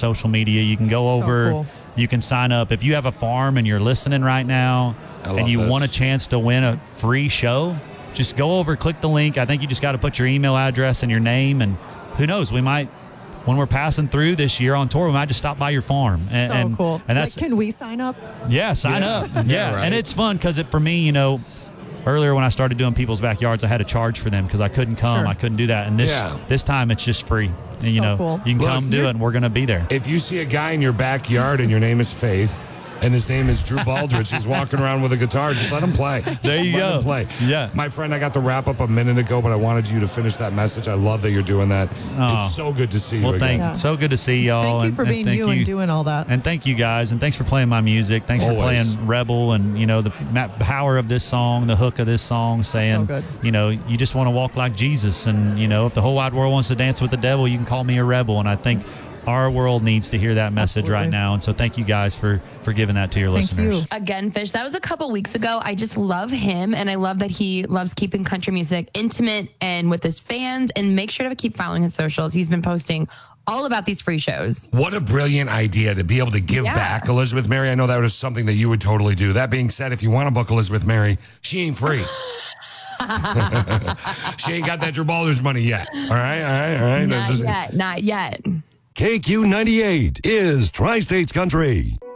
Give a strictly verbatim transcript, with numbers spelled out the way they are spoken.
social media. You can go So over. cool. You can sign up. If you have a farm and you're listening right now and you this. want a chance to win a free show, just go over, click the link. I think you just got to put your email address and your name, and who knows, we might, when we're passing through this year on tour, we might just stop by your farm. And, So and, cool. And Like, that's, can we sign up? yeah, sign Yeah. up. Yeah, Yeah, right. and it's fun because it, for me, you know, earlier when I started doing people's backyards, I had to charge for them because I couldn't come. Sure. I couldn't do that. And this Yeah. this time it's just free. And, you So know, cool. you can Look, come do you're- it, and we're going to be there. If you see a guy in your backyard and your name is Faith, and his name is Drew Baldridge, he's walking around with a guitar, just let him play. There you let go. Him play. Yeah. My friend, I got the wrap up a minute ago, but I wanted you to finish that message. I love that you're doing that. Oh. It's so good to see you Well, thank again. Yeah. so good to see y'all. Thank you and- for and being thank you, and doing all that. And thank you guys, and thanks for playing my music. Thanks Always. for playing Rebel, and you know the ma- power of this song, the hook of this song, saying, So good. you know, you just want to walk like Jesus, and you know, if the whole wide world wants to dance with the devil, you can call me a rebel. And I think our world needs to hear that message Absolutely. right now. And so, thank you guys for for giving that to your Thank listeners. you. Again, Fish, that was a couple weeks ago. I just love him, and I love that he loves keeping country music intimate and with his fans. And make sure to keep following his socials. He's been posting all about these free shows. What a brilliant idea to be able to give Yeah. back Elizabeth Mary. I know that was something that you would totally do. That being said, if you want to book Elizabeth Mary, she ain't free. She ain't got that Drew Baldridge money yet. All right, all right, all right. Not This is- yet, not yet. K Q ninety-eight is Tri-States Country.